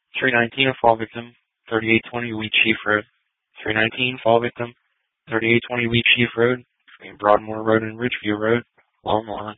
319, a fall victim, 3820 Wheat Chief Road. 319, fall victim, 3820 Wheat Chief Road, between Broadmoor Road and Ridgeview Road, Long Island.